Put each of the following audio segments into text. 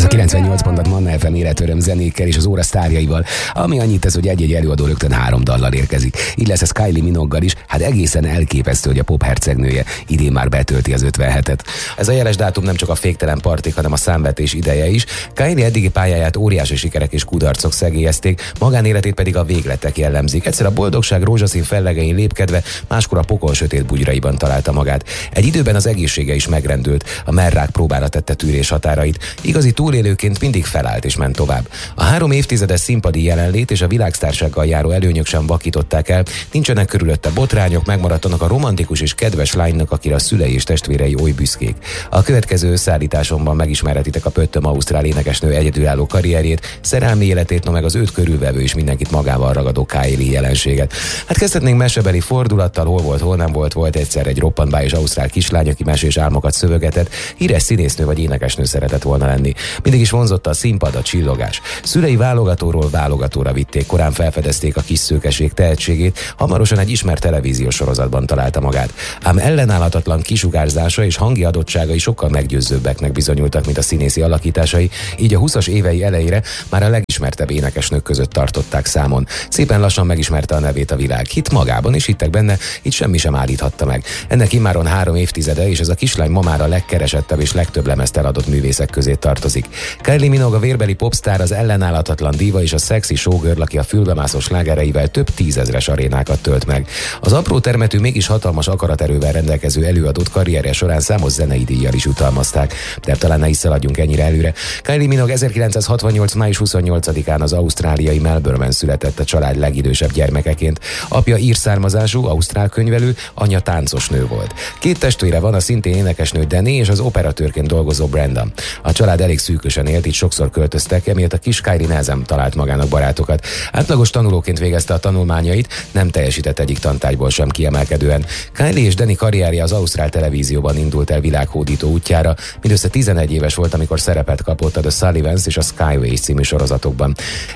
a 98 pontot Manna FM életöröm zenékkel és az óra sztárjaival, ami annyit tesz, hogy egy-egy előadó rögtön 3 dallal érkezik. Így lesz ez Kylie Minogue-gal is, hát egészen elképesztő, hogy a pop hercegnője idén már betölti az 57-et. Ez a jeles dátum nem csak a féktelen partik, hanem a számvetés ideje is. Kylie eddigi pályáját óriási sikerek és kudarcok szegélyezték, magánéletét pedig a végletek jellemzik. Egyszer a boldogság rózsaszín fellegein lépkedve, máskor a pokol sötét bugyraiban találta magát. Egy időben az egészsége is megrendült, a merrák próbára tette tűrés határait. Igazi túlélőként mindig felállt és ment tovább. A 3 évtizedes színpadi jelenlét és a világsztársággal járó előnyök sem vakították el, nincsenek körülötte botrányok, megmaradtanak a romantikus és kedves lánynak, akire a szülei és testvérei oly büszkék. A következő összeállításomban megismerhetitek a pöttöm ausztrál énekesnő egyedülálló karrierjét, szerelmi életét, meg az őt körülvevő és mindenkit magával ragadó Kylie jelenséget. Hát kezdhetnénk mesebeli fordulattal, hol volt, hol nem volt egyszer egy roppant bájos ausztrál kislány, aki mesés álmokat szövögetett, híres színésznő vagy énekesnő szeretett volna lenni. Mindig is vonzotta a színpad, a csillogás. Szülei válogatóról válogatóra vitték, korán felfedezték a kis szőkeség tehetségét, hamarosan egy ismert televíziós sorozatban találta magát. Ám ellenállhatatlan kisugárzása és hangi adottságai sokkal meggyőzőbbeknek bizonyultak, mint a színészi alakításai, így a 20-as évei elejére már a legismertebb énekesnők között tartották számon. Szépen lassan megismerte a nevét a világ. Hitt magában és hittek benne, így semmi sem állíthatta meg. Ennek immáron 3 évtizede, és ez a kislány ma már a legkeresettebb és legtöbb lemezt eladott művészek közé tartozik. Kylie Minogue a vérbeli popstar, az ellenállhatatlan díva és a szexi showgirl, aki a fülbemászó slágereivel több tízezres arénákat tölt meg. Az apró termetű, mégis hatalmas akaraterővel rendelkező előadót karrierje során számos zenei díjjal is jutalmazták, de talán ne is szaladjunk ennyire előre. Kylie Minogue 1968. május 28-án az ausztráliai Melbourne-ben született a család legidősebb gyermekeként. Apja ír származású, ausztrál könyvelő, anyja táncosnő volt. 2 testvére van, a szintén énekesnő Danny és az operatőrként dolgozó Brenda. A család elég szűkösen élt, így sokszor költöztek, emiatt a kis Kylie nehezen talált magának barátokat. Átlagos tanulóként végezte a tanulmányait, nem teljesített egyik tantárgyból sem kiemelkedően. Kylie és Danny karrierje az ausztrál televízióban indult el világhódító útjára, mindössze 11 éves volt, amikor szerepet kapott a The Sullivans és a Skyways című sorozatokban.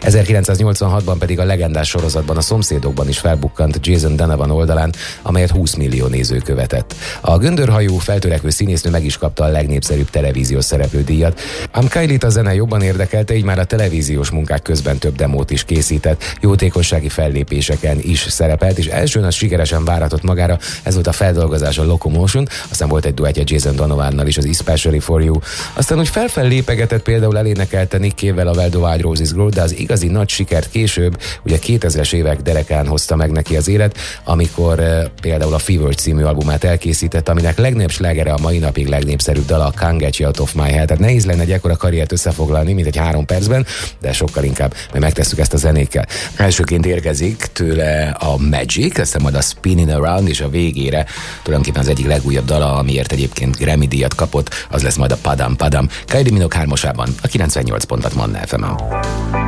1986-ban pedig a legendás sorozatban A szomszédokban is felbukkant Jason Donovan oldalán, amelyet 20 millió néző követett. A göndörhajú, feltörekvő színésznő meg is kapta a legnépszerűbb televíziós szereplődíjat, ám Kylie-t a zene jobban érdekelte, így már a televíziós munkák közben több demót is készített, jótékonysági fellépéseken is szerepelt, és elsőn az sikeresen váratott magára, ez volt a feldolgozás a Locomotion, aztán volt egy duettje Jason Donovannal is, az Especially for You. Aztán úgy fellépegetett, például elénekelte Nick Cave-vel a Where the Wild Roses Grow, de az igazi nagy sikert később, ugye 2000-es évek derekán hozta meg neki az élet, amikor például a Fever című albumát elkészített, aminek legnagyobb slágere, a mai napig legnépszerűbb dala a Can't Get You Out of My Head. Tehát nehéz lenne egy ekkora karriert összefoglalni, mint egy 3 percben, de sokkal inkább, mert megtesszük ezt a zenékkel. Elsőként érkezik tőle a Magic, aztán majd a Spinning Around, és a végére tulajdonképpen az egyik legújabb dala, amiért egyébként Grammy díjat kapott, az lesz majd a Padam Padam. Kylie Minogue 3-asában, a 98 pontot Manna FM-en.